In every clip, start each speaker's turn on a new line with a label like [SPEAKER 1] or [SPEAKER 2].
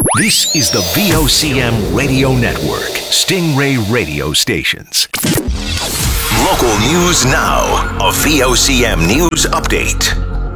[SPEAKER 1] This is the VOCM Radio Network, Stingray Radio Stations. Local news now. A VOCM news update.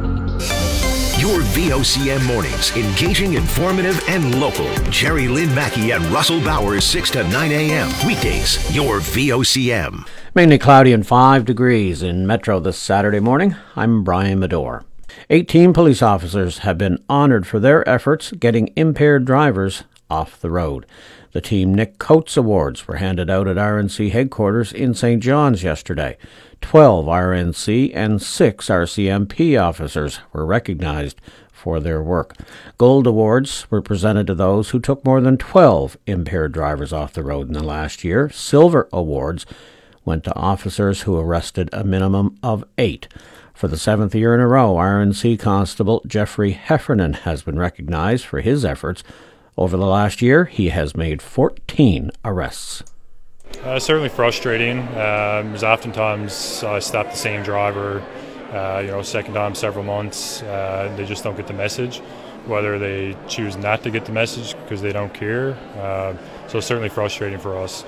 [SPEAKER 1] Your VOCM mornings, engaging, informative, and local. Jerry Lynn Mackey and Russell Bowers, 6 to 9 a.m. Weekdays, your VOCM.
[SPEAKER 2] Mainly cloudy and 5 degrees in Metro this Saturday morning. I'm Brian Medore. 18 police officers have been honoured for their efforts getting impaired drivers off the road. The Team Nick Coates Awards were handed out at RNC headquarters in St. John's yesterday. 12 RNC and 6 RCMP officers were recognised for their work. Gold awards were presented to those who took more than 12 impaired drivers off the road in the last year. Silver awards went to officers who arrested a minimum of 8. For the 7th year in a row, RNC Constable Jeffrey Heffernan has been recognized for his efforts. Over the last year, he has made 14 arrests.
[SPEAKER 3] Certainly frustrating. There's oftentimes I stop the same driver, second time several months. They just don't get the message, whether they choose not to get the message because they don't care. So it's certainly frustrating for us.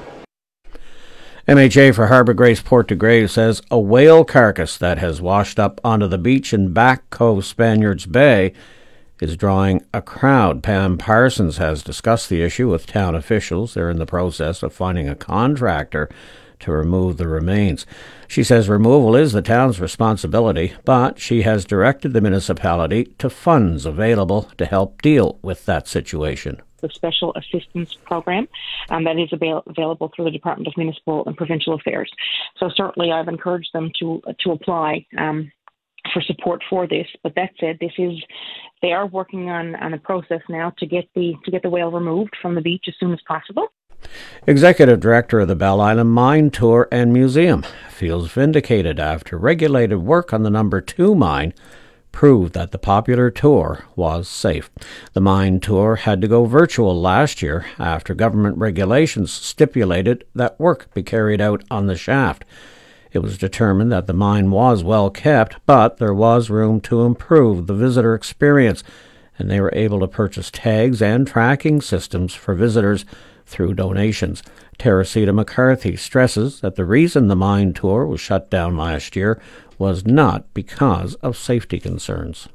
[SPEAKER 2] MHA for Harbour Grace Port de Grave says a whale carcass that has washed up onto the beach in Back Cove Spaniards Bay is drawing a crowd. Pam Parsons has discussed the issue with town officials. They're in the process of finding a contractor to remove the remains. She says removal is the town's responsibility, but she has directed the municipality to funds available to help deal with that situation.
[SPEAKER 4] The Special Assistance Program that is available through the Department of Municipal and Provincial Affairs. So certainly I've encouraged them to apply for support for this. But that said, they are working on a process now to get the whale removed from the beach as soon as possible.
[SPEAKER 2] Executive Director of the Bell Island Mine Tour and Museum feels vindicated after regulated work on the number 2 mine proved that the popular tour was safe. The mine tour had to go virtual last year after government regulations stipulated that work be carried out on the shaft. It was determined that the mine was well kept, but there was room to improve the visitor experience, and they were able to purchase tags and tracking systems for visitors through donations. Teresita McCarthy stresses that the reason the mine tour was shut down last year was not because of safety concerns.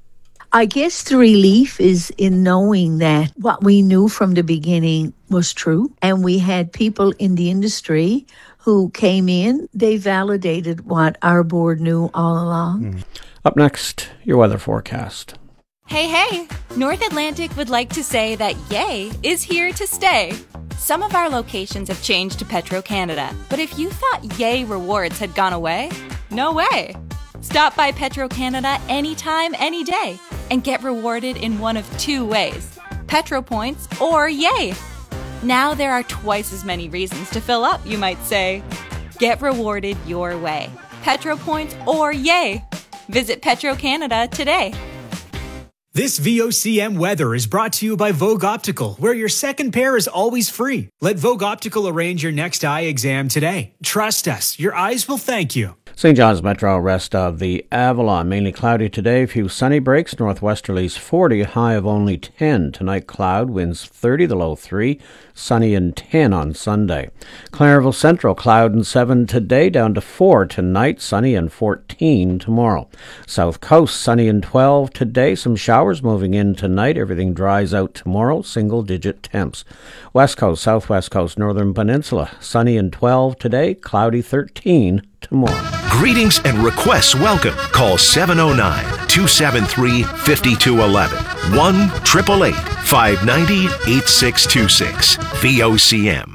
[SPEAKER 5] I guess the relief is in knowing that what we knew from the beginning was true, and we had people in the industry who came in. They validated what our board knew all along.
[SPEAKER 2] Up next, your weather forecast.
[SPEAKER 6] Hey, North Atlantic would like to say that Yay is here to stay. Some of our locations have changed to Petro-Canada, but if you thought Yay rewards had gone away, no way. Stop by Petro-Canada anytime, any day, and get rewarded in one of 2 ways, Petro Points or Yay. Now there are twice as many reasons to fill up, you might say. Get rewarded your way, Petro Points or Yay. Visit Petro-Canada today.
[SPEAKER 7] This VOCM weather is brought to you by Vogue Optical, where your second pair is always free. Let Vogue Optical arrange your next eye exam today. Trust us, your eyes will thank you.
[SPEAKER 2] St. John's Metro, rest of the Avalon. Mainly cloudy today, few sunny breaks, northwesterlies 40, high of only 10. Tonight cloud, winds 30, the low 3, sunny and 10 on Sunday. Clareville Central, cloud and 7 today, down to 4 tonight, sunny and 14 tomorrow. South Coast, sunny and 12 today, some showers moving in tonight, everything dries out tomorrow, single-digit temps. West Coast, Southwest Coast, Northern Peninsula, sunny and 12 today, cloudy 13 tomorrow.
[SPEAKER 1] Greetings and requests welcome. Call 709-273-5211. 1-888-590-8626. VOCM.